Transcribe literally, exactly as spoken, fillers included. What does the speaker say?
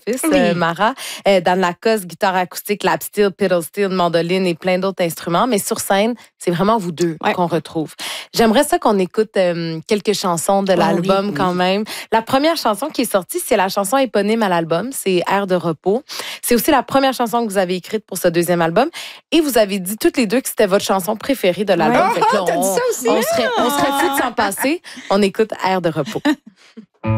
Office, Oui. euh, Mara. Euh, Dan Lacoste, guitare acoustique, lap steel, pedal steel, mandoline et plein d'autres instruments. Mais sur scène, c'est vraiment vous deux Ouais. qu'on retrouve. J'aimerais ça qu'on écoute euh, quelques chansons de l'album oui, quand oui. même. La première chanson qui est sortie, c'est la chanson éponyme à l'album. C'est Air de repos. C'est aussi la première chanson que vous avez écrite pour ce deuxième album. Et vous avez dit toutes les deux que c'était votre chanson préférée de l'album. Ouais. Fait que là, Ah, t'as on, dit ça aussi? on serait, on serait fous de s'en passer. On écoute Air de repos.